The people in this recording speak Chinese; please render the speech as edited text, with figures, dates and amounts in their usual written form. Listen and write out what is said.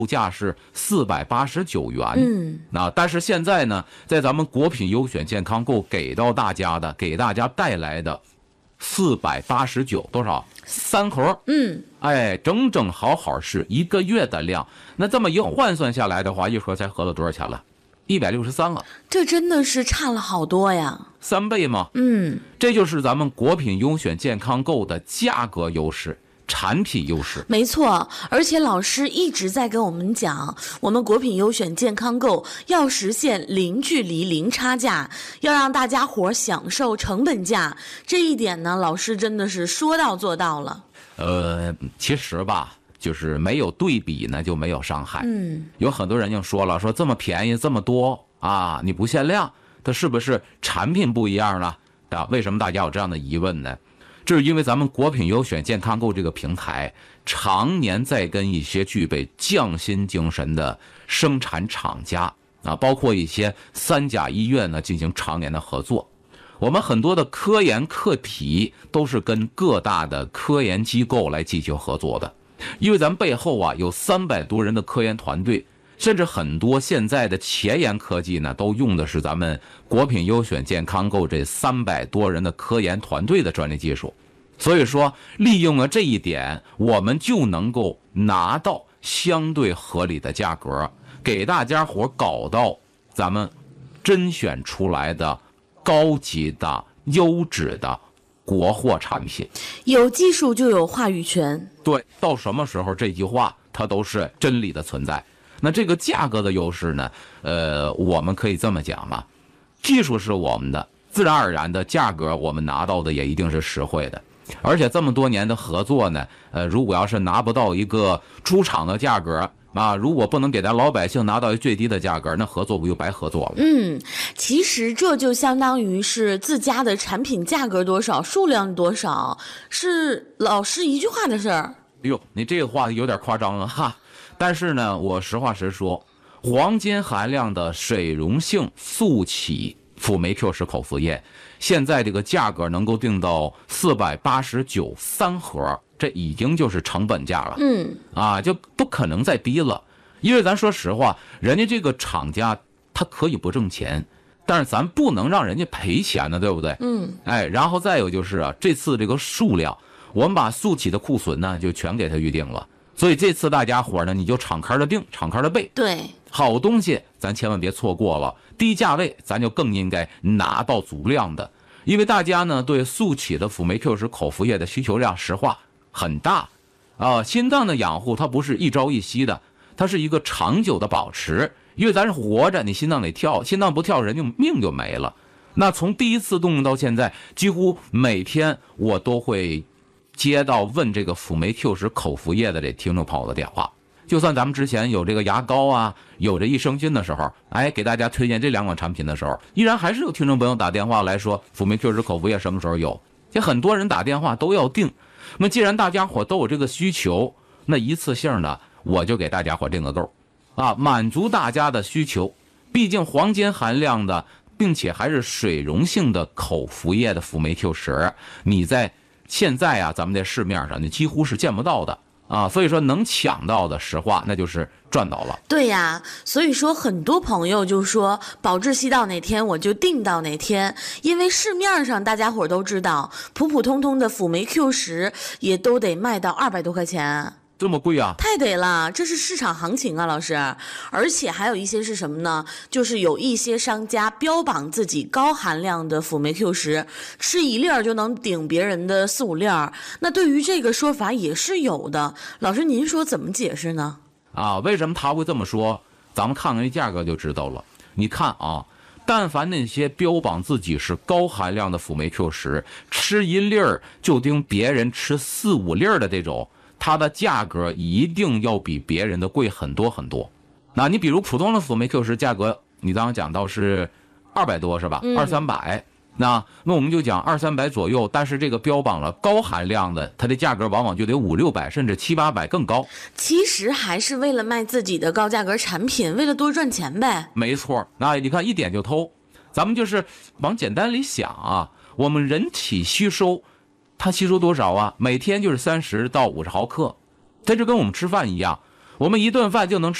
价是489元。 嗯， 但是现在呢，在咱们国品优选健康购给大家带来的489多少？3盒。 嗯， 哎，整整好是1个月的量。那这么一换算下来的话，一盒才合了多少钱了？163了。 这真的是差了好多呀 ，3倍吗？ 嗯， 这就是咱们国品优选健康购的价格优势。产品优势没错，而且老师一直在跟我们讲，我们国品优选健康购要实现零距离、零差价，要让大家伙享受成本价。这一点呢，老师真的是说到做到了。 其实吧，就是没有对比呢就没有伤害。有很多人就说了，说这么便宜这么多啊，你不限量，它是不是产品不一样了啊？为什么大家有这样的疑问呢？这是因为咱们国品优选健康购这个平台常年在跟一些具备匠心精神的生产厂家啊，包括一些3甲医院呢进行常年的合作。我们很多的科研课题都是跟各大的科研机构来进行合作的，因为咱们背后啊有300多人的科研团队，甚至很多现在的前沿科技呢都用的是咱们国品优选健康购这300多人的科研团队的专利技术。所以说利用了这一点，我们就能够拿到相对合理的价格，给大家伙搞到咱们甄选出来的高级的优质的国货产品。 有技术就有话语权。 对，到什么时候这句话它都是真理的存在。那这个价格的优势呢，我们可以这么讲嘛，技术是我们的，自然而然的价格我们拿到的也一定是实惠的。而且这么多年的合作呢，如果要是拿不到一个出厂的价格啊，如果不能给咱老百姓拿到一最低的价格，那合作不就白合作了？ 其实这就相当于是自家的产品价格多少，数量多少，是老师一句话的事儿。 哟，你这个话有点夸张了哈。但是呢，我实话实说，黄金含量的水溶性速起辅酶 Q10口服液，现在这个价格能够定到489 3盒，这已经就是成本价了。就不可能再低了。因为咱说实话，人家这个厂家他可以不挣钱，但是咱不能让人家赔钱呢，对不对？然后再有就是啊，这次这个数量，我们把速起的库存呢就全给他预定了。所以这次大家伙呢，你就敞开的定，敞开的备。 对， 好东西咱千万别错过了，低价位咱就更应该拿到足量的。因为大家呢对速起的辅酶 Q10口服液的需求量实话很大心脏的养护它不是一朝一夕的，它是一个长久的保持。因为咱是活着，你心脏得跳，心脏不跳人就命就没了。那从第一次动用到现在，几乎每天我都会接到问这个辅酶 Q10口服液的这听众朋友的电话。就算咱们之前有这个牙膏啊，有这益生菌的时候，给大家推荐这2款产品的时候，依然还是有听众朋友打电话来说辅酶 Q10口服液什么时候有。也很多人打电话都要订。那既然大家伙都有这个需求，那一次性的我就给大家伙订个够满足大家的需求。毕竟黄金含量的并且还是水溶性的口服液的辅酶 Q10，你在现在咱们在市面上你几乎是见不到的所以说能抢到的，实话那就是赚到了。 对呀，所以说很多朋友就说保质期到哪天我就定到哪天，因为市面上大家伙都知道，普普通通的辅酶 Q10也都得卖到200多块钱。 这么贵啊？ 太得了，这是市场行情啊，老师。而且还有一些是什么呢？就是有一些商家标榜自己高含量的辅酶 Q10，吃1粒就能顶别人的4、5粒。那对于这个说法也是有的，老师您说怎么解释呢？ 为什么他会这么说？咱们看看这价格就知道了。你看但凡那些标榜自己是高含量的辅酶 Q10，吃1粒就顶别人吃4、5粒的这种，它的价格一定要比别人的贵很多很多。那你比如普通的辅酶 Q10价格，你刚刚讲到是200多是吧？200、300。那我们就讲200、300左右，但是这个标榜了高含量的，它的价格往往就得500、600，甚至700、800更高。 其实还是为了卖自己的高价格产品，为了多赚钱呗。 没错，那你看一点就偷。咱们就是往简单里想我们人体吸收，它吸收多少每天就是30到50毫克，它就跟我们吃饭一样。 我们一顿饭就能吃